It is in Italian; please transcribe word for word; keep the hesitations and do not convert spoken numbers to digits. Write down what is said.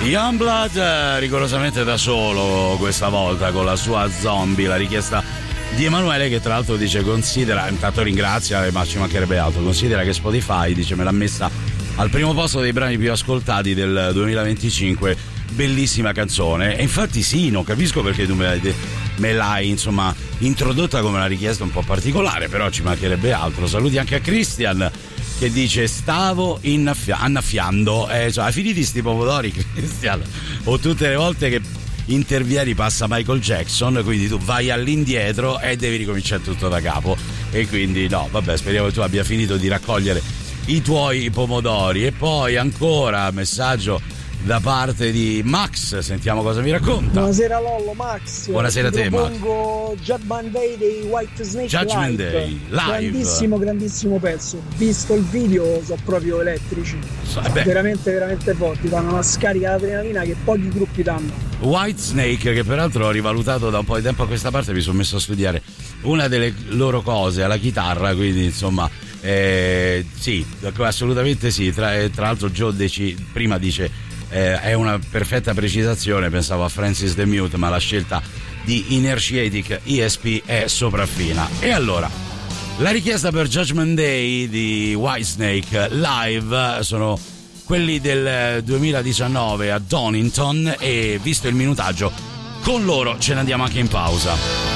Youngblood rigorosamente da solo questa volta con la sua Zombie, la richiesta di Emanuele, che tra l'altro dice considera, intanto ringrazia, ma ci mancherebbe altro, considera che Spotify dice me l'ha messa al primo posto dei brani più ascoltati del duemilaventicinque, bellissima canzone. E infatti sì, non capisco perché tu me l'hai, me l'hai insomma introdotta come una richiesta un po' particolare, però ci mancherebbe altro. Saluti anche a Christian che dice stavo innaffia- annaffiando, eh, cioè, hai finito sti pomodori Christian? O tutte le volte che intervieni passa Michael Jackson, quindi tu vai all'indietro e devi ricominciare tutto da capo, e quindi no, vabbè, speriamo che tu abbia finito di raccogliere i tuoi pomodori. E poi ancora messaggio da parte di Max, sentiamo cosa mi racconta. Buonasera Lollo, Max. Buonasera a te, Max. Propongo Judgment Day dei White Snake Judgment live. Day live, grandissimo grandissimo pezzo, visto il video sono proprio elettrici, eh beh. veramente veramente forti, danno una scarica d'adrenalina che pochi gruppi danno. White Snake, che peraltro ho rivalutato da un po' di tempo a questa parte, mi sono messo a studiare una delle loro cose alla chitarra, quindi insomma eh, sì, assolutamente sì. Tra, tra l'altro Joe deci, prima dice eh, è una perfetta precisazione, pensavo a Francis the Mute, ma la scelta di Inertiatic E S P è sopraffina. E allora la richiesta per Judgment Day di Whitesnake live sono quelli del duemiladiciannove a Donington, e visto il minutaggio con loro ce ne andiamo anche in pausa.